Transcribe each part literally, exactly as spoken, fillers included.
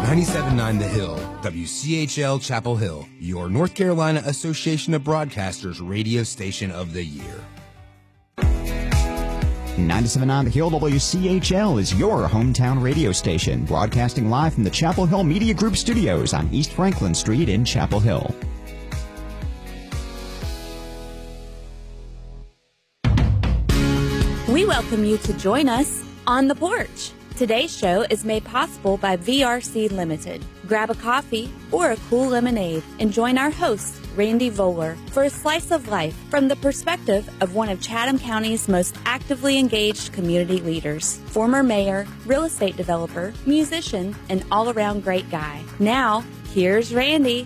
ninety-seven point nine The Hill, W C H L Chapel Hill, your North Carolina Association of Broadcasters radio station of the year. ninety-seven point nine The Hill, W C H L is your hometown radio station, broadcasting live from the Chapel Hill Media Group studios on East Franklin Street in Chapel Hill. We welcome you to join us on The Porch. Today's show is made possible by V R C Limited. Grab a coffee or a cool lemonade and join our host, Randy Voller, for a slice of life from the perspective of one of Chatham County's most actively engaged community leaders, former mayor, real estate developer, musician, and all-around great guy. Now, here's Randy.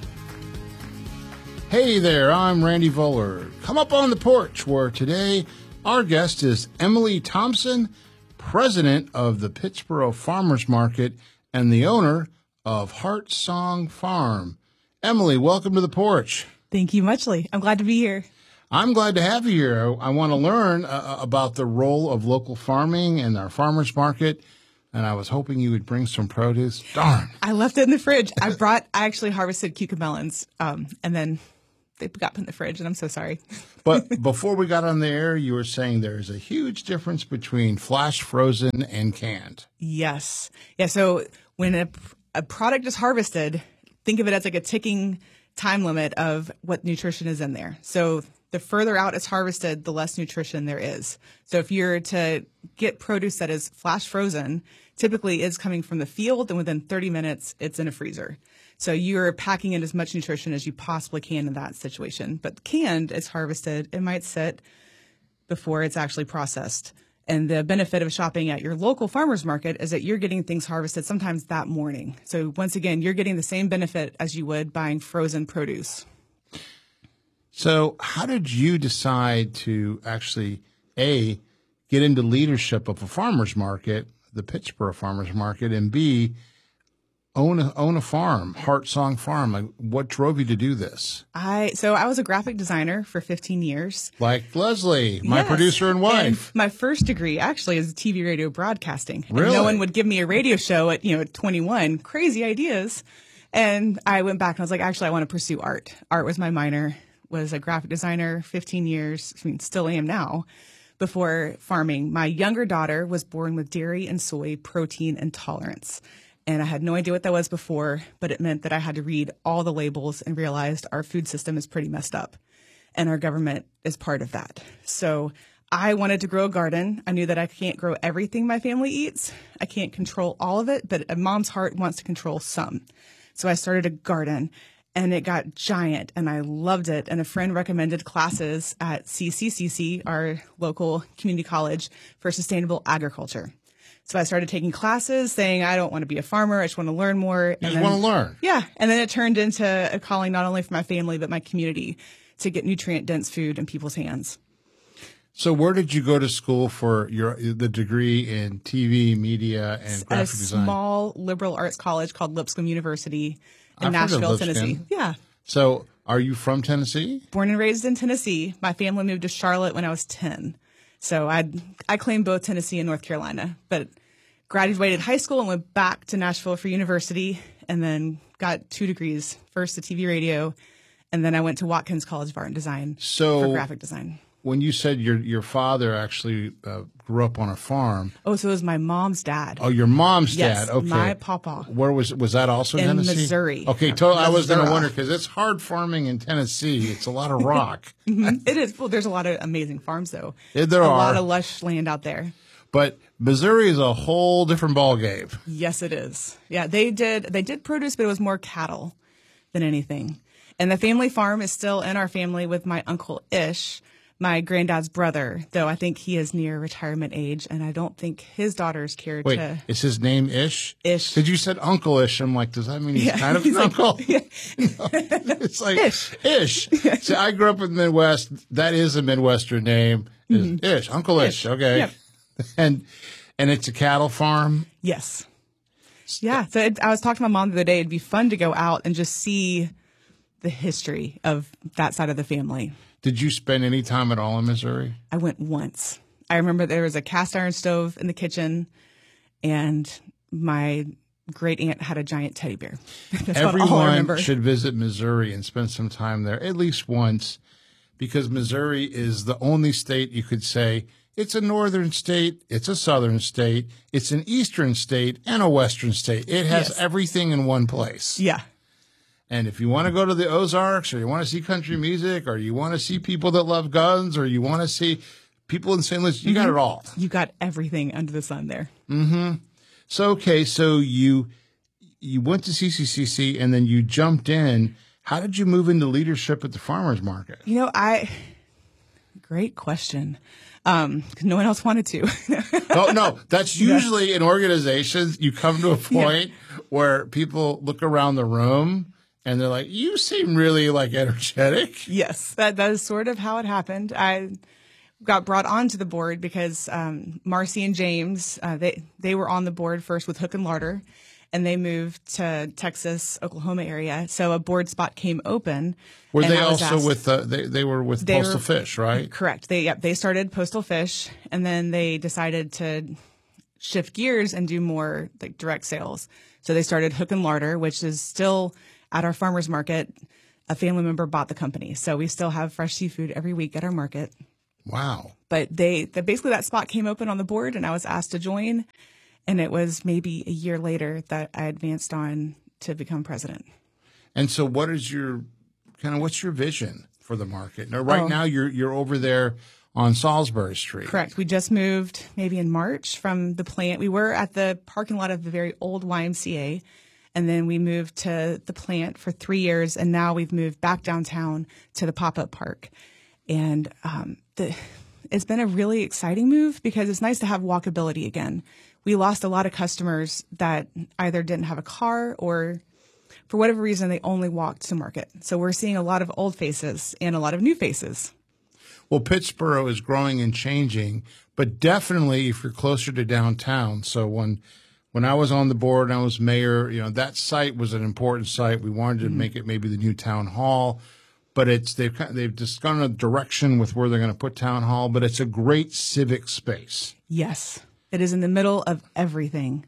Hey there, I'm Randy Voller. Come up on the porch, where today our guest is Emily Thompson, president of the Pittsboro Farmers Market and the owner of Heart Song Farm. Emily, welcome to the porch. Thank you muchly. I'm glad to be here. I'm glad to have you here. I want to learn uh, about the role of local farming and our farmers market, and I was hoping you would bring some produce. Darn. I left it in the fridge. I brought, I actually harvested cucamelons, um, and then they got put in the fridge, and I'm so sorry. But before we got on the air, you were saying there's a huge difference between flash frozen and canned. Yes. Yeah, so when a, a product is harvested, think of it as like a ticking time limit of what nutrition is in there. So the further out it's harvested, the less nutrition there is. So if you're to get produce that is flash frozen, typically it's coming from the field, and within thirty minutes, it's in a freezer. So you're packing in as much nutrition as you possibly can in that situation. But canned, it's harvested, it might sit before it's actually processed. And the benefit of shopping at your local farmer's market is that you're getting things harvested sometimes that morning. So once again, you're getting the same benefit as you would buying frozen produce. So how did you decide to actually, A, get into leadership of a farmer's market, the Pittsboro Farmer's Market, and B, own a, own a farm, Heart Song Farm? Like, what drove you to do this? I so I was a graphic designer for fifteen years. Like Leslie, my Yes. producer and wife. And my first degree actually is T V radio broadcasting. And Really? no one would give me a radio show at, you know, at twenty-one. Crazy ideas. And I went back and I was like, actually, I want to pursue art. Art was my minor. Was a graphic designer fifteen years. I mean, still am now. Before farming, my younger daughter was born with dairy and soy protein intolerance. And I had no idea what that was before, but it meant that I had to read all the labels and realized our food system is pretty messed up. And our government is part of that. So I wanted to grow a garden. I knew that I can't grow everything my family eats. I can't control all of it, but a mom's heart wants to control some. So I started a garden, and it got giant, and I loved it. And a friend recommended classes at C C C C, our local community college for sustainable agriculture. So I started taking classes saying, I don't want to be a farmer. I just want to learn more. You and just want to learn. Yeah. And then it turned into a calling not only for my family, but my community to get nutrient-dense food in people's hands. So where did you go to school for your the degree in T V, media, and A graphic design? small liberal arts college called Lipscomb University in I've heard of Nashville, Lipscomb. Tennessee. Yeah. So are you from Tennessee? Born and raised in Tennessee. My family moved to Charlotte when I was ten. So I I claim both Tennessee and North Carolina, but graduated high school and went back to Nashville for university, and then got two degrees, first to T V radio, and then I went to Watkins College of Art and Design So for graphic design. when you said your your father actually uh, grew up on a farm, Oh, so it was my mom's dad. oh, your mom's Yes, dad. Okay, my papa. Where was was that also In Tennessee? Missouri. Okay, to- I was going to Missouri. wonder because it's hard farming in Tennessee. It's a lot of rock, Mhm. It is. Well, there's a lot of amazing farms, though. Yeah, there a are. lot of lush land out there. but Missouri is a whole different ballgame. Yes, it is. Yeah, they did. They did produce, but it was more cattle than anything. And the family farm is still in our family with my uncle Ish, my granddad's brother. Though I think he is near retirement age, and I don't think his daughters cared Wait, to. is his name Ish? Ish. Because you said Uncle Ish. I'm like, does that mean he's Yeah, kind of he's an like- uncle? yeah. No, it's like Ish. Ish. See, I grew up in the Midwest. That is a Midwestern name. Is Ish. Uncle Ish. Ish. Okay. Yep. And and it's a cattle farm. Yes. Yeah. So it, I was talking to my mom the other day. It'd be fun to go out and just see the history of that side of the family. Did you spend any time at all in Missouri? I went once. I remember there was a cast iron stove in the kitchen, and my great aunt had a giant teddy bear. That's all I remember. Everyone should visit Missouri and spend some time there at least once, because Missouri is the only state you could say it's a northern state, it's a southern state, it's an eastern state, and a western state. It has Yes. everything in one place. Yeah. And if you want to go to the Ozarks, or you want to see country music, or you want to see people that love guns, or you want to see people in Saint Louis, you got it all. You got everything under the sun there. So, okay, so you you went to C C C C and then you jumped in. How did you move into leadership at the farmers market? You know, I, great question. Um, 'cause no one else wanted to. Oh, no, that's usually in organizations. You come to a point where people look around the room and they're like, you seem really like energetic. Yes, that, that is sort of how it happened. I got brought onto the board because um, Marcy and James, uh, they, they were on the board first with Hook and Larder, and they moved to Texas, Oklahoma area. So a board spot came open. Were and they I was also asked- with, uh, they, they were with They Postal were- Fish, right? Correct. They yep, they started Postal Fish, and then they decided to shift gears and do more like direct sales. So they started Hook and Larder, which is still at our farmers market. A family member bought the company, so we still have fresh seafood every week at our market. Wow. But they, the, basically that spot came open on the board, and I was asked to join. And it was maybe a year later that I advanced on to become president. And so what is your, kind of, what's your vision for the market? Now, right Oh. now you're, you're over there on Salisbury Street. Correct. We just moved maybe in March from the plant. We were at the parking lot of the very old Y M C A, and then we moved to the plant for three years, and now we've moved back downtown to the pop-up park. And um, the, it's been a really exciting move because it's nice to have walkability again. We lost a lot of customers that either didn't have a car or for whatever reason, they only walked to market. So we're seeing a lot of old faces and a lot of new faces. Well, Pittsboro is growing and changing, but definitely if you're closer to downtown. So when when I was on the board and I was mayor, you know, that site was an important site. We wanted to mm-hmm. make it maybe the new town hall, but it's they've they've just gone in a direction with where they're going to put town hall. But it's a great civic space. Yes, it is in the middle of everything,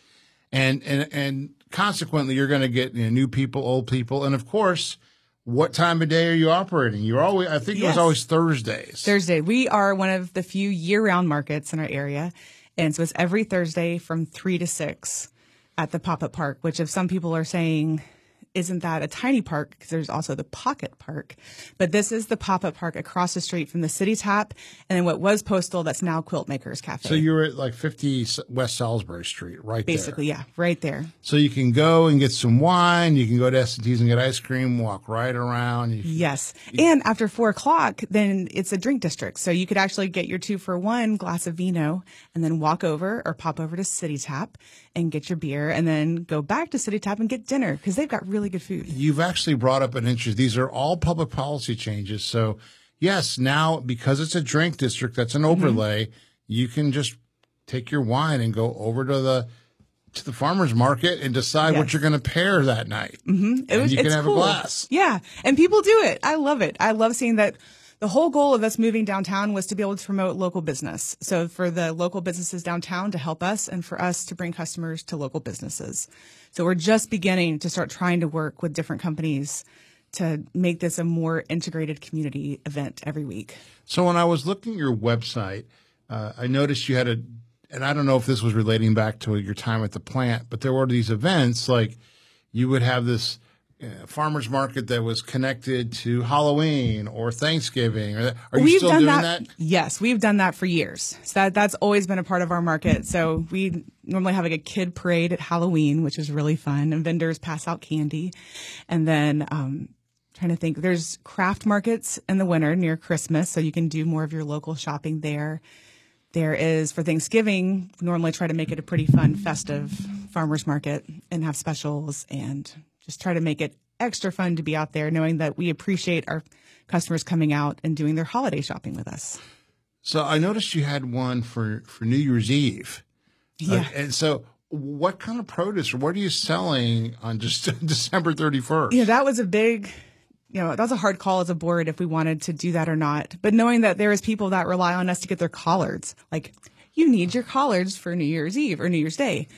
and and and consequently, you're going to get you know, new people, old people, and of course. What time of day are you operating? You're always, I think it yes. was always Thursdays. Thursday. We are one of the few year-round markets in our area. And so it's every Thursday from three to six at the pop-up park, which if some people are saying, isn't that a tiny park? Because there's also the Pocket Park. But this is the pop-up park across the street from the City Tap and then what was Postal that's now Quilt Makers Cafe. So you're at like fifty West Salisbury Street, right Basically, there. yeah, right there. So you can go and get some wine. You can go to S and T's and get ice cream, walk right around. You can, yes. And after four o'clock, then it's a drink district. So you could actually get your two for one glass of vino and then walk over or pop over to City Tap and get your beer and then go back to City Tap and get dinner because they've got really good food. You've actually brought up an interest. These are all public policy changes. So yes, now because it's a drink district, that's an overlay. Mm-hmm. You can just take your wine and go over to the to the farmer's market and decide yes. what you're going to pair that night. Mm-hmm. It was, and you can it's have cool. a glass. Yeah. And people do it. I love it. I love seeing that. The whole goal of us moving downtown was to be able to promote local business. So for the local businesses downtown to help us and for us to bring customers to local businesses. So we're just beginning to start trying to work with different companies to make this a more integrated community event every week. So when I was looking at your website, uh, I noticed you had a, and I don't know if this was relating back to your time at the plant, but there were these events like you would have this Uh, farmer's market that was connected to Halloween or Thanksgiving. Or that. Are you we've still done doing that, that? Yes, we've done that for years. So that, that's always been a part of our market. So we normally have like a kid parade at Halloween, which is really fun, and vendors pass out candy. And then um, trying to think, there's craft markets in the winter near Christmas, so you can do more of your local shopping there. There is, for Thanksgiving, normally try to make it a pretty fun, festive farmer's market and have specials and just try to make it extra fun to be out there, knowing that we appreciate our customers coming out and doing their holiday shopping with us. So I noticed you had one for, for New Year's Eve. Yeah. Uh, and so what kind of produce or what are you selling on just December thirty-first? Yeah, that was a big, you know, that was a hard call as a board if we wanted to do that or not. But knowing that there is people that rely on us to get their collards, like you need your collards for New Year's Eve or New Year's Day.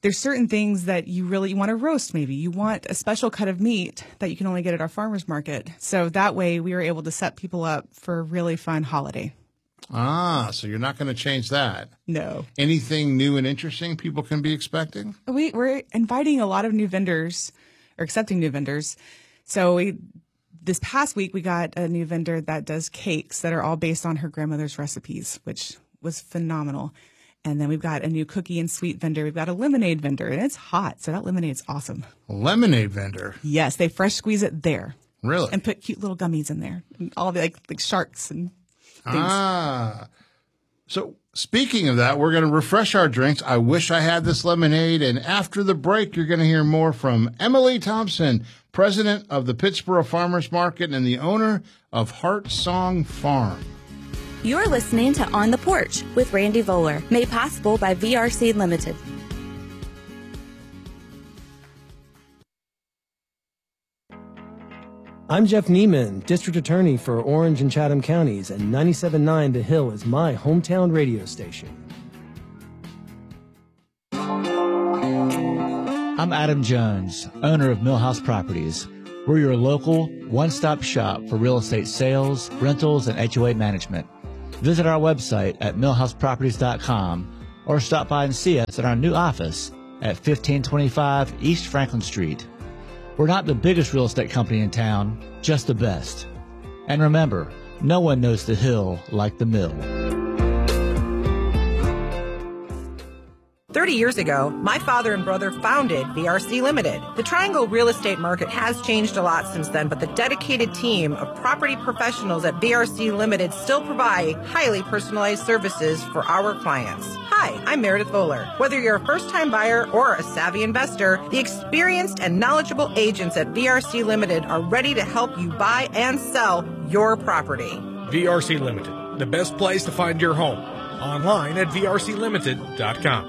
there's certain things that you really want to roast. Maybe you want a special cut of meat that you can only get at our farmers market. So that way we were able to set people up for a really fun holiday. Ah, so you're not going to change that. No. Anything new and interesting people can be expecting? We, we're inviting a lot of new vendors or accepting new vendors. So we, this past week, we got a new vendor that does cakes that are all based on her grandmother's recipes, which was phenomenal. And then we've got a new cookie and sweet vendor. We've got a lemonade vendor, and it's hot, so that lemonade's awesome. A lemonade vendor? Yes, they fresh squeeze it there. Really? And put cute little gummies in there, and all the like, like sharks and things. Ah. So speaking of that, we're going to refresh our drinks. I wish I had this lemonade. And after the break, you're going to hear more from Emily Thompson, president of the Pittsboro Farmers Market and the owner of Heart Song Farm. You're listening to On the Porch with Randy Voller, made possible by V R C Limited. I'm Jeff Neiman, District Attorney for Orange and Chatham Counties, and ninety-seven point nine The Hill is my hometown radio station. I'm Adam Jones, owner of Millhouse Properties. We're your local, one-stop shop for real estate sales, rentals, and H O A management. Visit our website at millhouse properties dot com or stop by and see us at our new office at fifteen twenty-five East Franklin Street. We're not the biggest real estate company in town, just the best. And remember, no one knows the Hill like the Mill. thirty years ago, my father and brother founded V R C Limited. The Triangle real estate market has changed a lot since then, but the dedicated team of property professionals at V R C Limited still provide highly personalized services for our clients. Hi, I'm Meredith Voller. Whether you're a first-time buyer or a savvy investor, the experienced and knowledgeable agents at V R C Limited are ready to help you buy and sell your property. V R C Limited, the best place to find your home. Online at V R C limited dot com.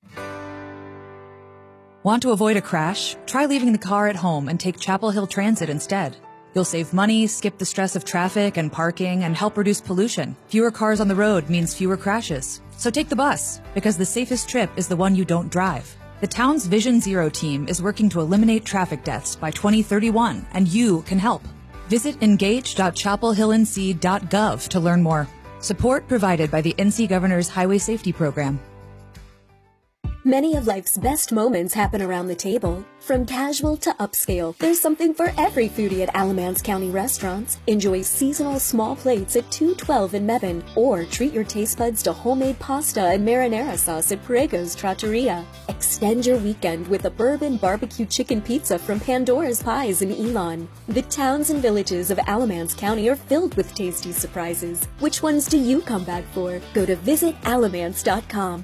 Want to avoid a crash? Try leaving the car at home and take Chapel Hill Transit instead. You'll save money, skip the stress of traffic and parking, and help reduce pollution. Fewer cars on the road means fewer crashes. So take the bus, because the safest trip is the one you don't drive. The town's Vision Zero team is working to eliminate traffic deaths by twenty thirty-one, and you can help. Visit engage dot chapel hill n c dot gov to learn more. Support provided by the N C Governor's Highway Safety Program. Many of life's best moments happen around the table. From casual to upscale, there's something for every foodie at Alamance County restaurants. Enjoy seasonal small plates at two twelve in Mebane, or treat your taste buds to homemade pasta and marinara sauce at Parego's Trattoria. Extend your weekend with a bourbon barbecue chicken pizza from Pandora's Pies in Elon. The towns and villages of Alamance County are filled with tasty surprises. Which ones do you come back for? Go to visit alamance dot com.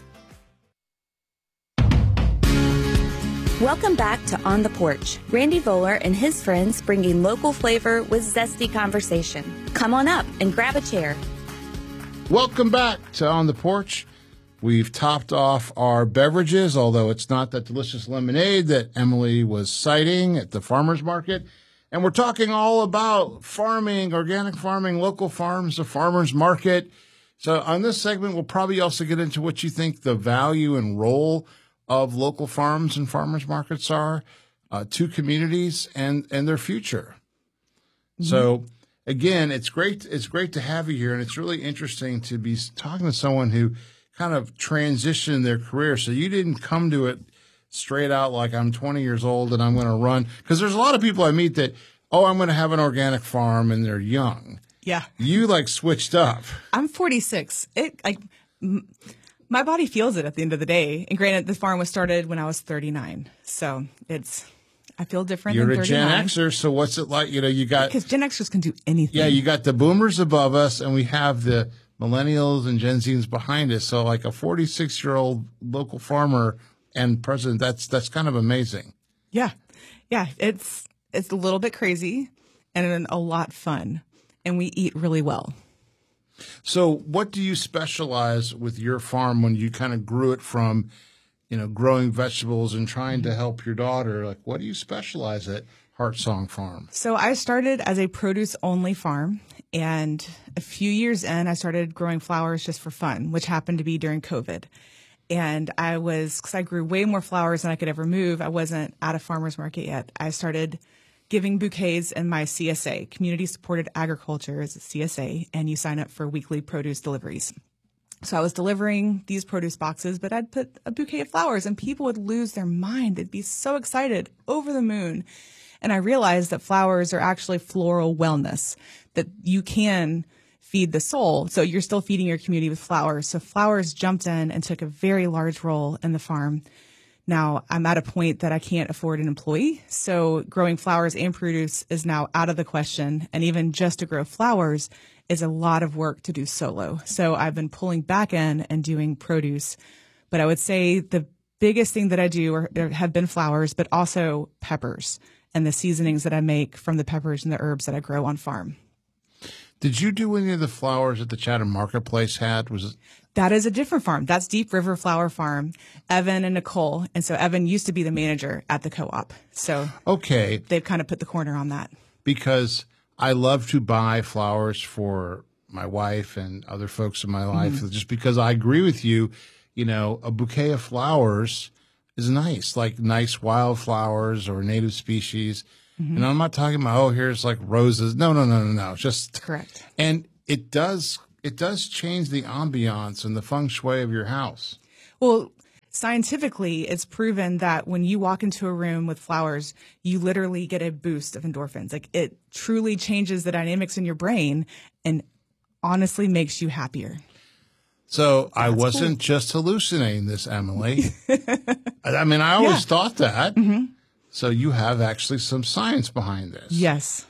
Welcome back to On the Porch. Randy Voller and his friends bringing local flavor with zesty conversation. Come on up and grab a chair. Welcome back to On the Porch. We've topped off our beverages, although it's not that delicious lemonade that Emily was citing at the farmer's market. And we're talking all about farming, organic farming, local farms, the farmer's market. So on this segment, we'll probably also get into what you think the value and role of local farms and farmers markets are uh, to communities and, and their future. Mm-hmm. So again, it's great. It's great to have you here. And it's really interesting to be talking to someone who kind of transitioned their career. So you didn't come to it straight out like I'm twenty years old and I'm going to run. Because there's a lot of people I meet that, oh, I'm going to have an organic farm, and they're young. Yeah. You like switched up. I'm forty-six. It like m- my body feels it at the end of the day. And granted, the farm was started when I was thirty-nine. So it's, I feel different You're than thirty-nine. a Gen Xer, so what's it like? You know, you got... Because Gen Xers can do anything. Yeah, you got the boomers above us, and we have the millennials and Gen Zs behind us. So like a forty-six-year-old local farmer and president, that's that's kind of amazing. Yeah. Yeah, it's it's a little bit crazy and a lot fun. And we eat really well. So what do you specialize with your farm when you kind of grew it from, you know, growing vegetables and trying to help your daughter? Like, what do you specialize at Heart Song Farm? So I started as a produce-only farm, and a few years in, I started growing flowers just for fun, which happened to be during COVID. And I was, because I grew way more flowers than I could ever move. I wasn't at a farmer's market yet. I started giving bouquets in my C S A, Community Supported Agriculture is a C S A, and you sign up for weekly produce deliveries. So I was delivering these produce boxes, but I'd put a bouquet of flowers and people would lose their mind. They'd be so excited, over the moon. And I realized that flowers are actually floral wellness, that you can feed the soul. So you're still feeding your community with flowers. So flowers jumped in and took a very large role in the farm. Now I'm at a point that I can't afford an employee. So growing flowers and produce is now out of the question. And even just to grow flowers is a lot of work to do solo. So I've been pulling back in and doing produce. But I would say the biggest thing that I do are, have been flowers, but also peppers and the seasonings that I make from the peppers and the herbs that I grow on farm. Did you do any of the flowers that the Chatham Marketplace had? Was it? That is a different farm. That's Deep River Flower Farm, Evan and Nicole. And so Evan used to be the manager at the co-op. So okay, they've kind of put the corner on that. Because I love to buy flowers for my wife and other folks in my life, mm-hmm. just because I agree with you. You know, a bouquet of flowers is nice, like nice wildflowers or native species. Mm-hmm. And I'm not talking about, oh, here's like roses. No, no, no, no, no. Just correct. And it does, it does change the ambiance and the feng shui of your house. Well, scientifically, it's proven that when you walk into a room with flowers, you literally get a boost of endorphins. Like it truly changes the dynamics in your brain and honestly makes you happier. So I That's wasn't cool. just hallucinating this, Emily. I mean, I always yeah. thought that. Mm-hmm. So you have actually some science behind this. Yes.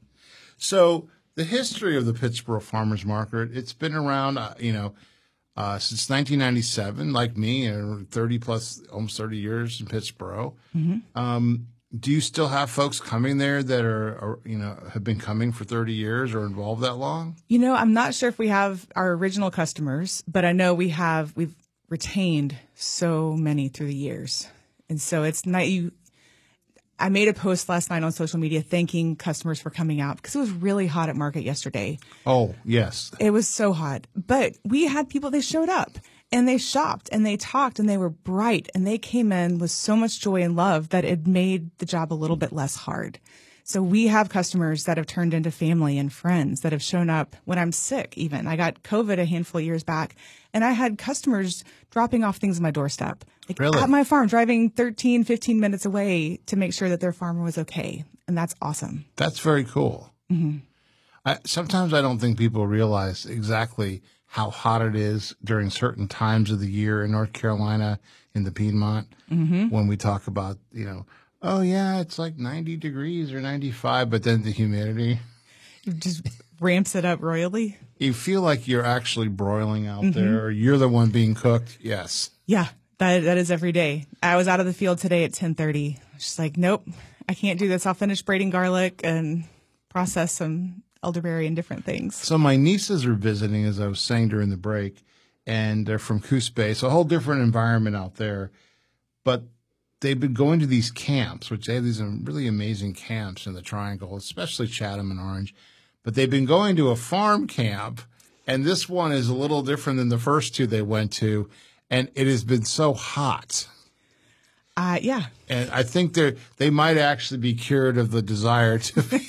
So the history of the Pittsboro Farmers Market, it's been around, uh, you know, uh, since nineteen ninety-seven, like me, uh, thirty plus, almost thirty years in Pittsboro. Mm-hmm. Um, do you still have folks coming there that are, are, you know, have been coming for thirty years or involved that long? You know, I'm not sure if we have our original customers, but I know we have, we've retained so many through the years. And so it's not, you, I made a post last night on social media thanking customers for coming out because it was really hot at market yesterday. Oh, yes. It was so hot. But we had people, they showed up and they shopped and they talked and they were bright and they came in with so much joy and love that it made the job a little bit less hard. So we have customers that have turned into family and friends that have shown up when I'm sick even. I got COVID a handful of years back and I had customers dropping off things on my doorstep. Like really? At my farm, driving thirteen, fifteen minutes away to make sure that their farmer was okay. And that's awesome. That's very cool. Mm-hmm. I, sometimes I don't think people realize exactly how hot it is during certain times of the year in North Carolina, in the Piedmont, mm-hmm. when we talk about, you know, oh, yeah, it's like ninety degrees or ninety-five, but then the humidity. It just ramps it up royally. You feel like you're actually broiling out mm-hmm. there, or you're the one being cooked. Yes. Yeah, that that is every day. I was out of the field today at ten thirty. Just like, nope, I can't do this. I'll finish braiding garlic and process some elderberry and different things. So my nieces are visiting, as I was saying during the break, and they're from Coos Bay, so a whole different environment out there. But they've been going to these camps, which they have these really amazing camps in the Triangle, especially Chatham and Orange. But they've been going to a farm camp, and this one is a little different than the first two they went to, and it has been so hot. Uh, yeah. And I think they they might actually be cured of the desire to be,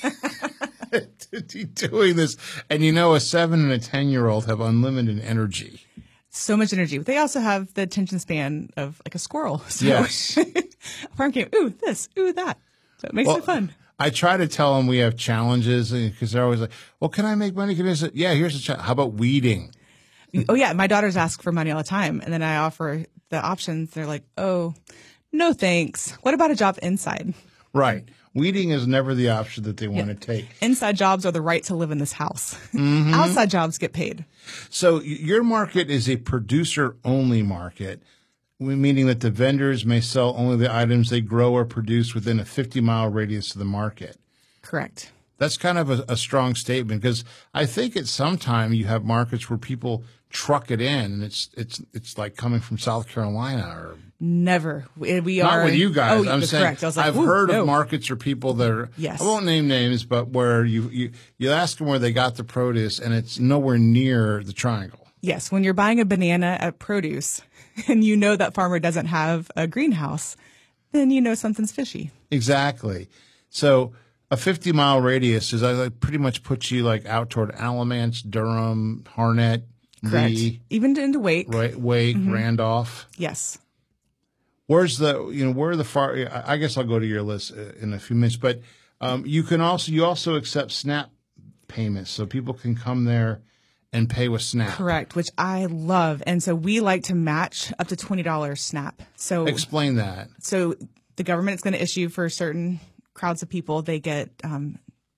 to be doing this. And you know, a seven and a ten-year-old have unlimited energy. So much energy. But they also have the attention span of like a squirrel. So yes. Farm camp, ooh, this, ooh, that. So it makes well, it fun. I try to tell them we have challenges because they're always like, well, can I make money? Can I say, yeah, here's a challenge. How about weeding? Oh, yeah. My daughters ask for money all the time. And then I offer the options. They're like, oh, no, thanks. What about a job inside? Right. Weeding is never the option that they want yeah. to take. Inside jobs are the right to live in this house. Mm-hmm. Outside jobs get paid. So your market is a producer-only market, meaning that the vendors may sell only the items they grow or produce within a fifty-mile radius of the market. Correct. That's kind of a, a strong statement because I think at some time you have markets where people truck it in, and it's it's it's like coming from South Carolina or never. We not are with you guys. Oh, I'm that's saying correct. I was like, I've ooh, heard no. of markets or people that are. Yes. I won't name names, but where you you you ask them where they got the produce, and it's nowhere near the Triangle. Yes, when you're buying a banana at produce and you know that farmer doesn't have a greenhouse, then you know something's fishy. Exactly. So a fifty mile radius is I like pretty much puts you like out toward Alamance, Durham, Harnett, Correct. Lee, Even into Wake. right, Wake, Mhm. Randolph. Yes. Where's the, you know, where are the far, I guess I'll go to your list uh, in a few minutes, but um, you can also, you also accept SNAP payments, so people can come there and pay with SNAP. Correct, which I love. And so we like to match up to twenty dollars SNAP. So Explain that. So the government is going to issue for certain crowds of people. They get, um,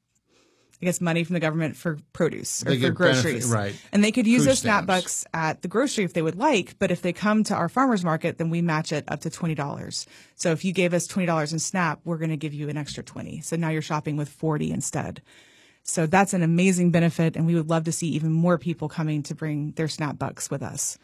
I guess, money from the government for produce or They for get groceries. benefit- right. And they could use Food those SNAP stamps. bucks at the grocery if they would like. But if they come to our farmers market, then we match it up to twenty dollars. So if you gave us twenty dollars in SNAP, we're going to give you an extra twenty. So now you're shopping with forty instead. So that's an amazing benefit. And we would love to see even more people coming to bring their SNAP bucks with us.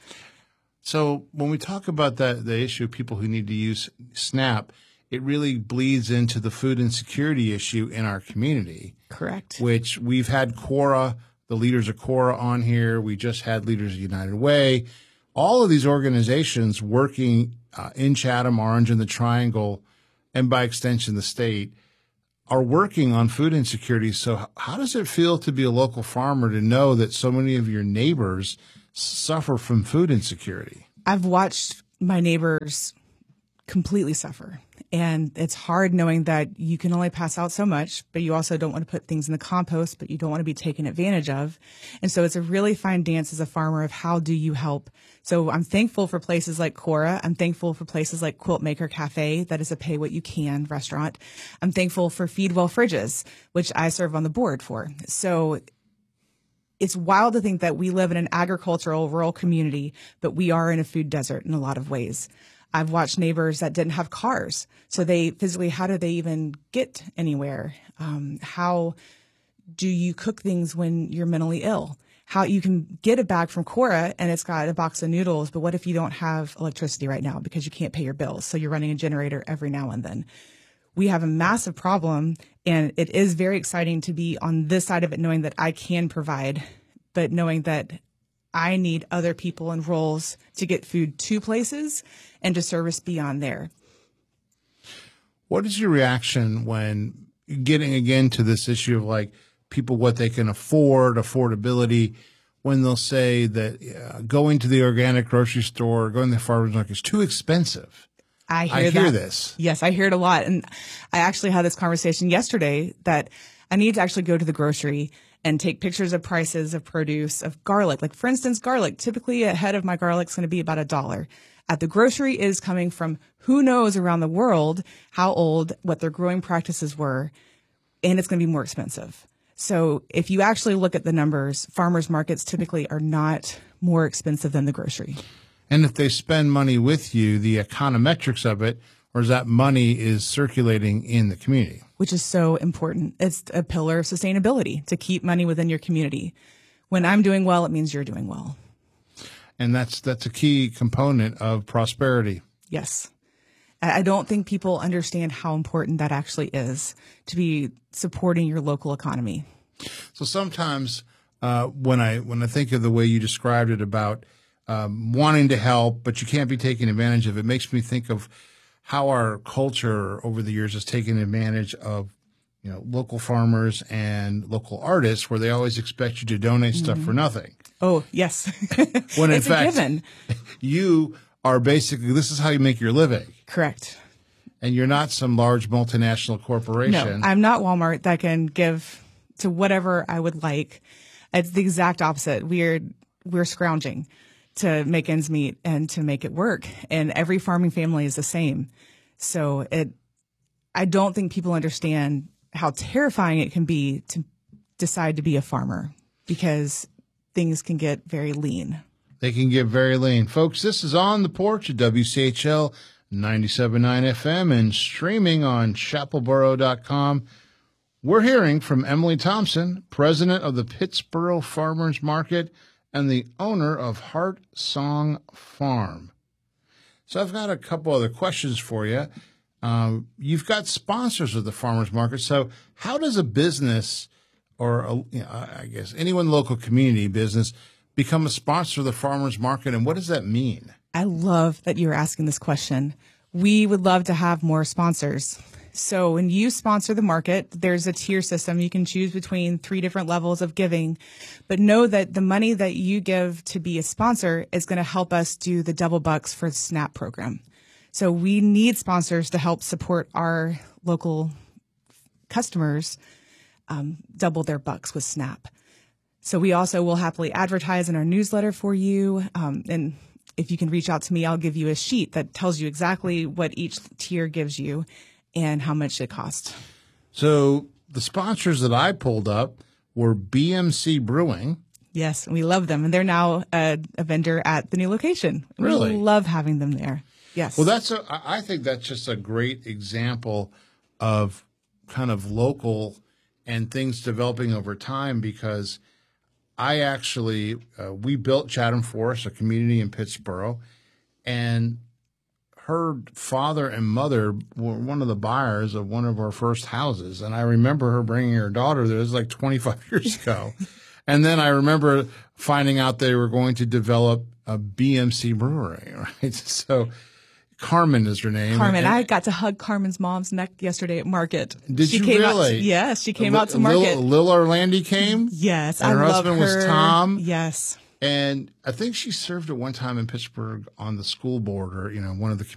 So when we talk about that, the issue of people who need to use SNAP, it really bleeds into the food insecurity issue in our community. Correct. Which we've had Cora, the leaders of Cora on here. We just had leaders of United Way. All of these organizations working uh, in Chatham, Orange, and the Triangle, and by extension the state, are working on food insecurity. So how does it feel to be a local farmer to know that so many of your neighbors suffer from food insecurity? I've watched my neighbors completely suffer. And it's hard knowing that you can only pass out so much, but you also don't want to put things in the compost, but you don't want to be taken advantage of. And so it's a really fine dance as a farmer of how do you help? So I'm thankful for places like Cora. I'm thankful for places like Quilt Maker Cafe. That is a pay what you can restaurant. I'm thankful for Feed Well Fridges, which I serve on the board for. So it's wild to think that we live in an agricultural rural community, but we are in a food desert in a lot of ways. I've watched neighbors that didn't have cars. So they physically, how do they even get anywhere? Um, how do you cook things when you're mentally ill? How you can get a bag from Cora and it's got a box of noodles, but what if you don't have electricity right now because you can't pay your bills? So you're running a generator every now and then. We have a massive problem, and it is very exciting to be on this side of it, knowing that I can provide, but knowing that I need other people and roles to get food to places and to service beyond there. What is your reaction when getting again to this issue of like people, what they can afford, affordability, when they'll say that uh, going to the organic grocery store, going to the farmer's market is too expensive? I hear, I hear that. this. Yes, I hear it a lot. And I actually had this conversation yesterday that I need to actually go to the grocery and take pictures of prices of produce, of garlic. Like, for instance, garlic. Typically, a head of my garlic is going to be about a dollar. At the grocery is coming from who knows around the world how old, what their growing practices were, and it's going to be more expensive. So if you actually look at the numbers, farmers markets typically are not more expensive than the grocery. And if they spend money with you, the econometrics of it, or is that money is circulating in the community? Which is so important. It's a pillar of sustainability to keep money within your community. When I'm doing well, it means you're doing well. And that's that's a key component of prosperity. Yes. I don't think people understand how important that actually is to be supporting your local economy. So sometimes uh, when I when I think of the way you described it about um, wanting to help, but you can't be taking advantage of it, makes me think of how our culture over the years has taken advantage of, you know, local farmers and local artists, where they always expect you to donate stuff Mm-hmm. for nothing. Oh, yes. When in It's a fact, given. you are basically, this is how you make your living. Correct. And you're not some large multinational corporation. No, I'm not Walmart that can give to whatever I would like. It's the exact opposite. We're we're scrounging to make ends meet and to make it work. And every farming family is the same. So it, I don't think people understand how terrifying it can be to decide to be a farmer, because things can get very lean. They can get very lean. Folks, this is On the Porch at W C H L ninety-seven point nine F M and streaming on chapel boro dot com. We're hearing from Emily Thompson, president of the Pittsboro Farmers Market and the owner of Heart Song Farm. So I've got a couple other questions for you. Um, you've got sponsors of the farmers market. So how does a business or, a, you know, I guess anyone local community business become a sponsor of the farmers market, and what does that mean? I love that you're asking this question. We would love to have more sponsors. So when you sponsor the market, there's a tier system. You can choose between three different levels of giving, but know that the money that you give to be a sponsor is going to help us do the double bucks for the SNAP program. So we need sponsors to help support our local customers um, double their bucks with SNAP. So we also will happily advertise in our newsletter for you. Um, and if you can reach out to me, I'll give you a sheet that tells you exactly what each tier gives you and how much it costs. So the sponsors that I pulled up were B M C Brewing. Yes, we love them. And they're now a, a vendor at the new location. Really? We love having them there. Yes. Well, that's a, I think that's just a great example of kind of local and things developing over time, because I actually, uh, we built Chatham Forest, a community in Pittsboro, and her father and mother were one of the buyers of one of our first houses. And I remember her bringing her daughter there. It was like twenty-five years ago. And then I remember finding out they were going to develop a B M C brewery, right? So Carmen is her name. Carmen. And, I got to hug Carmen's mom's neck yesterday at market. Did she you came really? Out, yes, she came Lil, out to market. Lil, Lil Orlandi came? Yes, and I her love husband her. was Tom. Yes. And I think she served at one time in Pittsburgh on the school board, or, you know, one of the